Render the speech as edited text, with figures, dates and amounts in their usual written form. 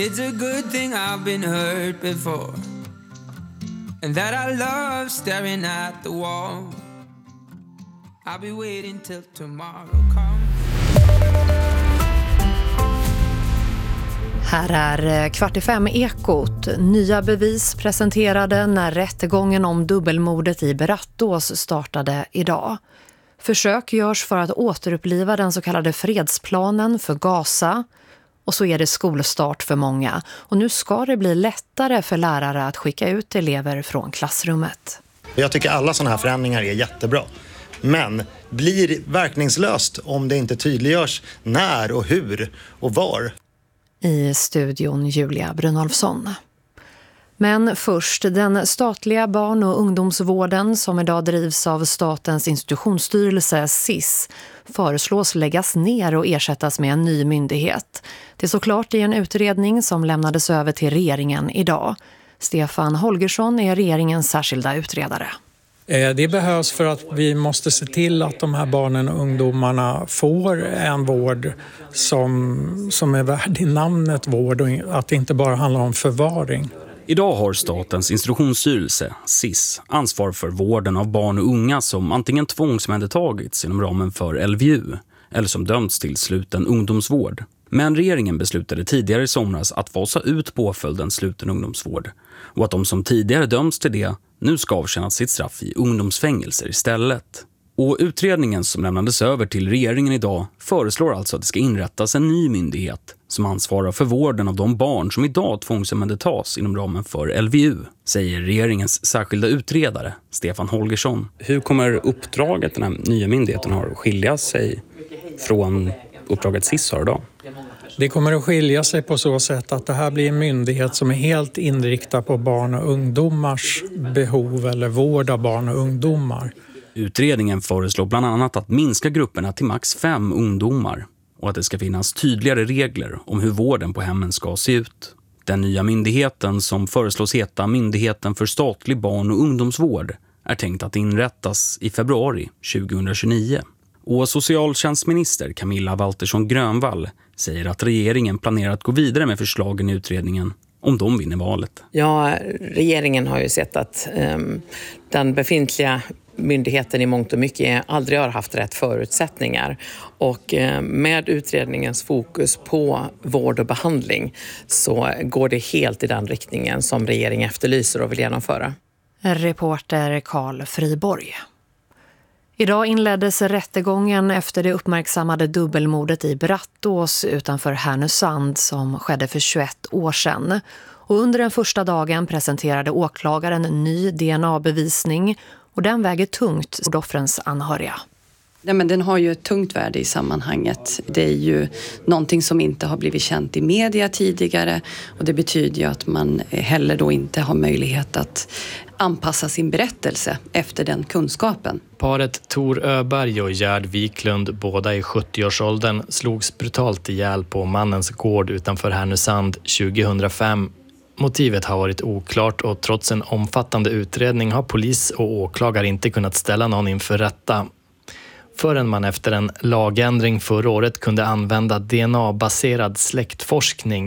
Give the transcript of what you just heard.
It's a good thing I've been hurt before, and that I love staring at the wall. I'll be waiting till tomorrow comes. Här är 4:45 Ekot. Nya bevis presenterade när rättegången om dubbelmordet i Brattås startade idag. Försök görs för att återuppliva den så kallade fredsplanen för Gaza. Och så är det skolstart för många. Och nu ska det bli lättare för lärare att skicka ut elever från klassrummet. Jag tycker alla sådana här förändringar är jättebra. Men blir verkningslöst om det inte tydliggörs när och hur och var. I studion Julia Brynolfsson. Men först, den statliga barn- och ungdomsvården som idag drivs av Statens institutionsstyrelse, SIS, föreslås läggas ner och ersättas med en ny myndighet. Det är såklart i en utredning som lämnades över till regeringen idag. Stefan Holgersson är regeringens särskilda utredare. Det behövs för att vi måste se till att de här barnen och ungdomarna får en vård som är värd i namnet vård och att det inte bara handlar om förvaring. Idag har Statens institutionsstyrelse, SIS, ansvar för vården av barn och unga som antingen tvångsomhändertagits inom ramen för LVU eller som dömts till sluten ungdomsvård. Men regeringen beslutade tidigare i somras att fasa ut påföljden sluten ungdomsvård och att de som tidigare dömts till det nu ska avtjäna sitt straff i ungdomsfängelser istället. Och utredningen som lämnades över till regeringen idag föreslår alltså att det ska inrättas en ny myndighet som ansvarar för vården av de barn som idag tvångsomhändertas inom ramen för LVU, säger regeringens särskilda utredare Stefan Holgersson. Hur kommer uppdraget den här nya myndigheten har skilja sig från uppdraget SIS har idag? Det kommer att skilja sig på så sätt att det här blir en myndighet som är helt inriktad på barn och ungdomars behov eller vård av barn och ungdomar. Utredningen föreslår bland annat att minska grupperna till max 5 ungdomar och att det ska finnas tydligare regler om hur vården på hemmen ska se ut. Den nya myndigheten som föreslås heta Myndigheten för statlig barn- och ungdomsvård är tänkt att inrättas i februari 2029. Och socialtjänstminister Camilla Waltersson Grönvall säger att regeringen planerar att gå vidare med förslagen i utredningen om de vinner valet. Ja, regeringen har ju sett att den befintliga myndigheten i mångt och mycket aldrig har haft rätt förutsättningar. Och med utredningens fokus på vård och behandling så går det helt i den riktningen som regeringen efterlyser och vill genomföra. Reporter Carl Friborg. Idag inleddes rättegången efter det uppmärksammade dubbelmordet i Brattås utanför Härnösand som skedde för 21 år sedan. Och under den första dagen presenterade åklagaren en ny DNA-bevisning och den väger tungt för offrens anhöriga. Ja, men den har ju ett tungt värde i sammanhanget. Det är ju någonting som inte har blivit känt i media tidigare och det betyder ju att man heller då inte har möjlighet att anpassa sin berättelse efter den kunskapen. Paret Tor Öberg och Gerd Wiklund, båda i 70-årsåldern, slogs brutalt ihjäl på mannens gård utanför Härnösand 2005. Motivet har varit oklart och trots en omfattande utredning har polis och åklagare inte kunnat ställa någon inför rätta. Förrän man efter en lagändring förra året kunde använda DNA-baserad släktforskning